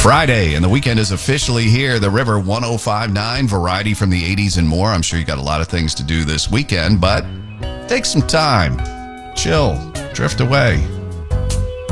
Friday, and the weekend is officially here. The River 105.9, variety from the 80s and more. I'm sure you got a lot of things to do this weekend, but take some time. Chill. Drift away.